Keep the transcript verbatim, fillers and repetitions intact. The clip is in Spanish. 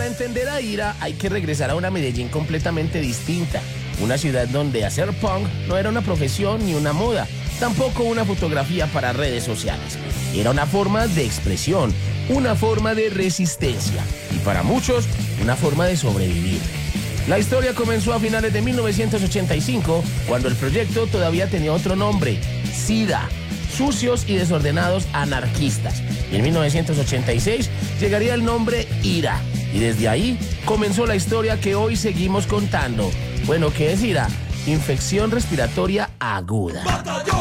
entender a Ira hay que regresar a una Medellín completamente distinta. Una ciudad donde hacer punk no era una profesión ni una moda, tampoco una fotografía para redes sociales. Era una forma de expresión, una forma de resistencia y para muchos, una forma de sobrevivir. La historia comenzó a finales de mil novecientos ochenta y cinco, cuando el proyecto todavía tenía otro nombre, SIDA, Sucios y Desordenados Anarquistas. Y en mil novecientos ochenta y seis llegaría el nombre IRA. Y desde ahí comenzó la historia que hoy seguimos contando. Bueno, ¿qué es IRA? Infección respiratoria aguda.